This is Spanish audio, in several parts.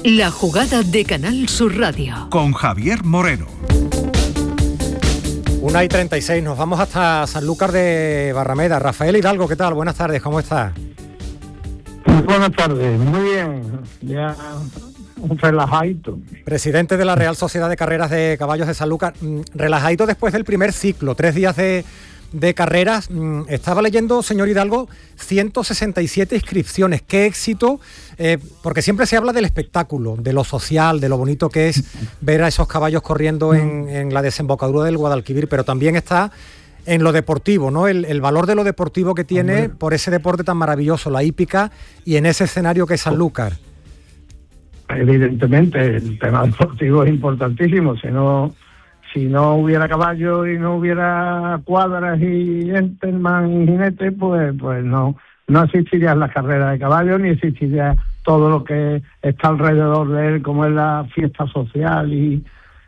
La jugada de Canal Sur Radio. Con Javier Moreno. 1:36, nos vamos hasta Sanlúcar de Barrameda. Rafael Hidalgo, ¿qué tal? Buenas tardes, ¿cómo estás? Buenas tardes, muy bien, ya un relajadito. Presidente de la Real Sociedad de Carreras de Caballos de Sanlúcar, relajadito después del primer ciclo, 3 días de carreras. Estaba leyendo, señor Hidalgo, 167 inscripciones. Qué éxito, porque siempre se habla del espectáculo, de lo social, de lo bonito que es ver a esos caballos corriendo en la desembocadura del Guadalquivir, pero también está en lo deportivo, ¿no? El valor de lo deportivo que tiene por ese deporte tan maravilloso, la hípica, y en ese escenario que es Sanlúcar. Evidentemente, el tema deportivo es importantísimo. Si no hubiera caballo y no hubiera cuadras y enterman y jinetes, pues no existirían las carreras de caballo, ni existiría todo lo que está alrededor de él, como es la fiesta social y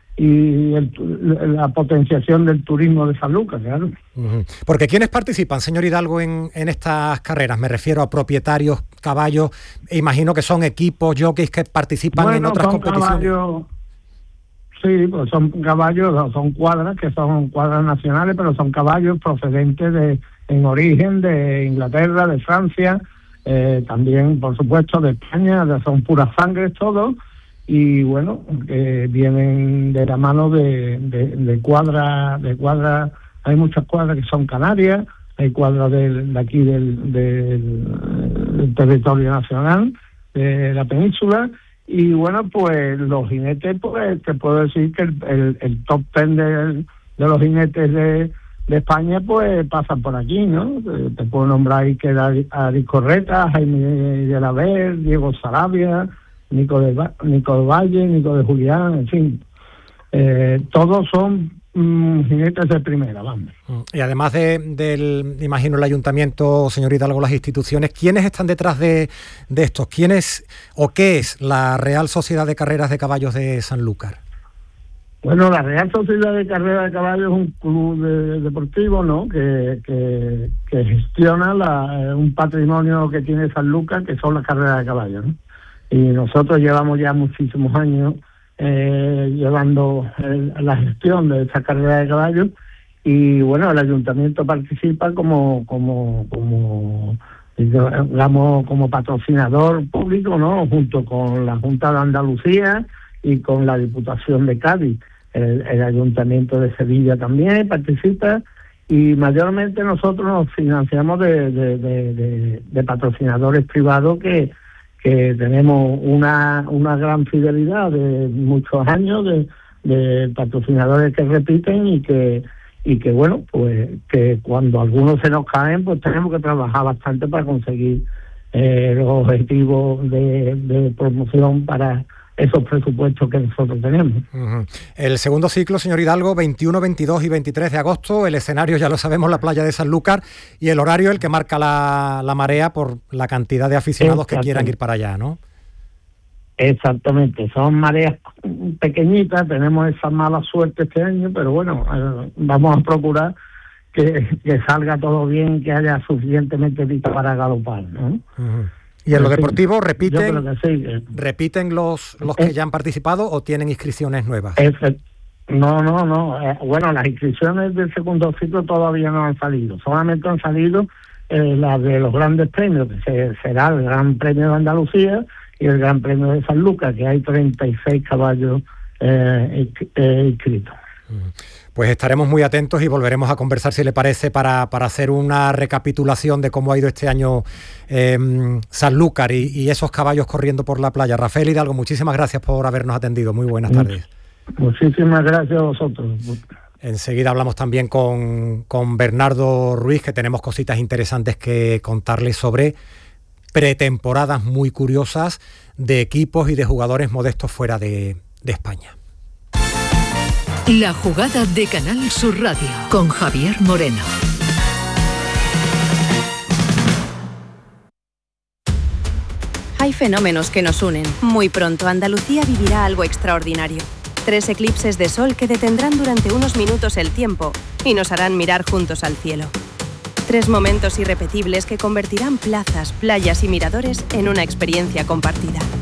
la potenciación del turismo de Sanlúcar, claro. Porque ¿quiénes participan, señor Hidalgo, en estas carreras? Me refiero a propietarios, caballos, imagino que son equipos, jockeys que participan en otras competiciones. Caballos, sí, pues son caballos, son cuadras, que son cuadras nacionales, pero son caballos procedentes en origen de Inglaterra, de Francia, también, por supuesto, de España, son puras sangres todos. Y bueno, vienen de la mano de cuadras, hay muchas cuadras que son canarias, hay cuadras de aquí del territorio nacional, de la península, y bueno, pues los jinetes, pues te puedo decir que el top 10 de los jinetes de España, pues pasan por aquí, ¿no? Te puedo nombrar ahí que Ari Correta, Jaime de la Ver, Diego Sarabia, Nico de Valle, Nico de Julián, en fin. Todos son jinetes de primera, vamos. Y además del, imagino, el ayuntamiento, señor Hidalgo, las instituciones, ¿quiénes están detrás de estos? ¿Quiénes o qué es la Real Sociedad de Carreras de Caballos de Sanlúcar? Bueno, la Real Sociedad de Carreras de Caballos es un club deportivo, ¿no? Que gestiona un patrimonio que tiene Sanlúcar, que son las carreras de caballos, ¿no? Y nosotros llevamos ya muchísimos años llevando la gestión de esta carrera de caballos, y bueno, el ayuntamiento participa como digamos, como patrocinador público, ¿no? Junto con la Junta de Andalucía y con la Diputación de Cádiz. El ayuntamiento de Sevilla también participa, y mayormente nosotros nos financiamos de patrocinadores privados que tenemos una gran fidelidad de muchos años de patrocinadores que repiten y que bueno, pues que cuando algunos se nos caen, pues tenemos que trabajar bastante para conseguir los objetivos de promoción para esos presupuestos que nosotros tenemos. El segundo ciclo, señor Hidalgo, 21, 22 y 23 de agosto, el escenario, ya lo sabemos, la playa de Sanlúcar, y el horario el que marca la marea por la cantidad de aficionados que quieran ir para allá, ¿no? Exactamente, son mareas pequeñitas, tenemos esa mala suerte este año, pero bueno, vamos a procurar que salga todo bien, que haya suficientemente pista para galopar, ¿no? ¿Y en lo deportivo repiten los que ya han participado o tienen inscripciones nuevas? No. Bueno, las inscripciones del segundo ciclo todavía no han salido. Solamente han salido las de los grandes premios, que será el Gran Premio de Andalucía y el Gran Premio de Sanlúcar, que hay 36 caballos inscritos. Pues estaremos muy atentos y volveremos a conversar, si le parece, para hacer una recapitulación de cómo ha ido este año Sanlúcar y esos caballos corriendo por la playa. Rafael Hidalgo, muchísimas gracias por habernos atendido. Muy buenas tardes. Muchísimas gracias a vosotros. Enseguida hablamos también con Bernardo Ruiz, que tenemos cositas interesantes que contarles sobre pretemporadas muy curiosas de equipos y de jugadores modestos fuera de España. La jugada de Canal Sur Radio con Javier Moreno. Hay fenómenos que nos unen. Muy pronto Andalucía vivirá algo extraordinario. 3 eclipses de sol que detendrán durante unos minutos el tiempo y nos harán mirar juntos al cielo. 3 momentos irrepetibles que convertirán plazas, playas y miradores en una experiencia compartida.